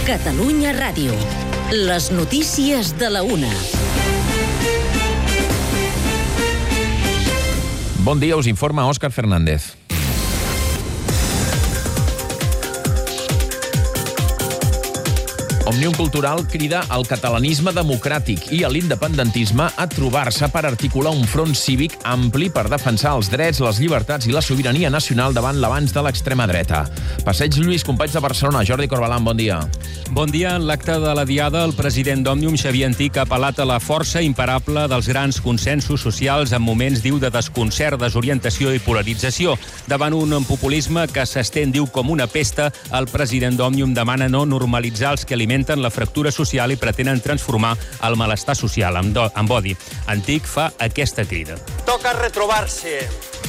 Catalunya Ràdio. Les notícies de la una. Bon dia, us informa Òscar Fernández. Òmnium Cultural crida al catalanisme democràtic i a l'independentisme a trobar-se per articular un front cívic ampli per defensar els drets, les llibertats i la sobirania nacional davant l'avanç de l'extrema dreta. Passeig Lluís Companys de Barcelona. Jordi Corbalan, bon dia. Bon dia. En l'acte de la Diada, el president d'Òmnium, Xavier Antich, ha apel·lat a la força imparable dels grans consensos socials en moments, diu, de desconcert, desorientació i polarització. Davant un populisme que s'estén, diu, com una pesta, el president d'Òmnium demana no normalitzar els que alimenten la fractura social i pretenen transformar el malestar social amb odi. Antich fa aquesta crida. Toca retrobar-se,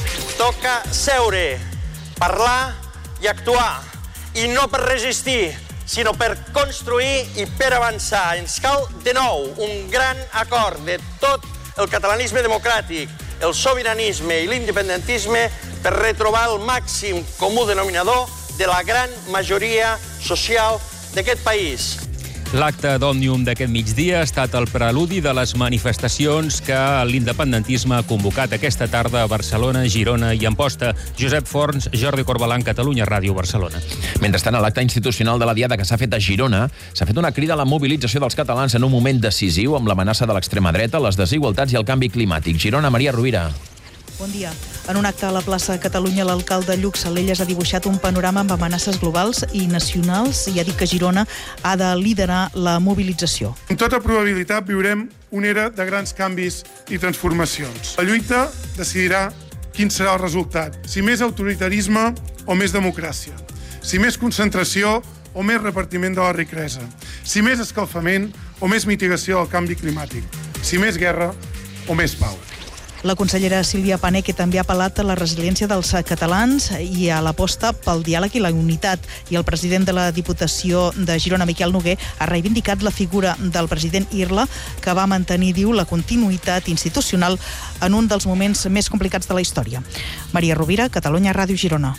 toca seure, parlar i actuar. I no per resistir, sinó per construir i per avançar. Ens cal, de nou, un gran acord de tot el catalanisme democràtic, el sobiranisme i l'independentisme per retrobar el màxim comú denominador de la gran majoria social d'aquest país. L'acte d'Òmnium d'aquest migdia ha estat el preludi de les manifestacions que l'independentisme ha convocat aquesta tarda a Barcelona, Girona i Amposta. Josep Forns, Jordi Corbalan, Catalunya Ràdio, Barcelona. Mentrestant, a l'acte institucional de la Diada que s'ha fet a Girona, s'ha fet una crida a la mobilització dels catalans en un moment decisiu amb l'amenaça de l'extrema dreta, les desigualtats i el canvi climàtic. Girona, Maria Rovira. Bon dia. En un acte a la plaça Catalunya, l'alcalde Lluc Salelles ha dibuixat un panorama amb amenaces globals i nacionals i ha dit que Girona ha de liderar la mobilització. Amb tota probabilitat viurem una era de grans canvis i transformacions. La lluita decidirà quin serà el resultat, si més autoritarisme o més democràcia, si més concentració o més repartiment de la riquesa, si més escalfament o més mitigació del canvi climàtic, si més guerra o més pau. La consellera Sílvia Paneque també ha apel·lat a la resiliència dels catalans i a l'aposta pel diàleg i la unitat. I el president de la Diputació de Girona, Miquel Noguer, ha reivindicat la figura del president Irla, que va mantenir, diu, la continuïtat institucional en un dels moments més complicats de la història. Maria Rovira, Catalunya Ràdio, Girona.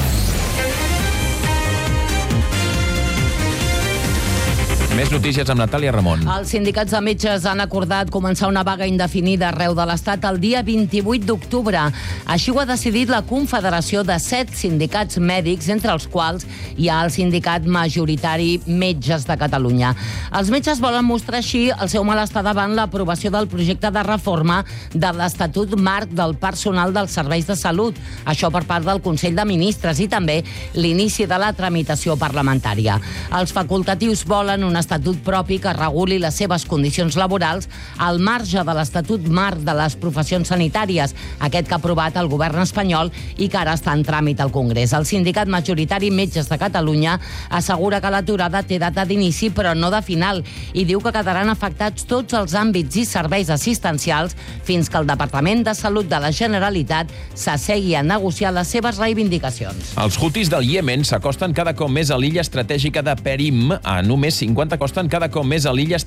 Més notícies amb Natàlia Ramon. Els sindicats de metges han acordat començar una vaga indefinida arreu de l'Estat el dia 28 d'octubre. Així ho ha decidit la Confederació de 7 sindicats mèdics, entre els quals hi ha el sindicat majoritari Metges de Catalunya. Els metges volen mostrar així el seu malestar davant l'aprovació del projecte de reforma de l'Estatut Marc del Personal dels Serveis de Salut, això per part del Consell de Ministres, i també l'inici de la tramitació parlamentària. Els facultatius volen un estatut propi que reguli les seves condicions laborals al marge de l'Estatut Marc de les Professions Sanitàries, aquest que ha aprovat el govern espanyol i que ara està en tràmit al Congrés. El sindicat majoritari Metges de Catalunya assegura que l'aturada té data d'inici però no de final i diu que quedaran afectats tots els àmbits i serveis assistencials fins que el Departament de Salut de la Generalitat s'assegui a negociar les seves reivindicacions. Els hutis del Iemen s'acosten cada cop més a l'illa estratègica de Perim. A només 50 costen cada cop més a l'illa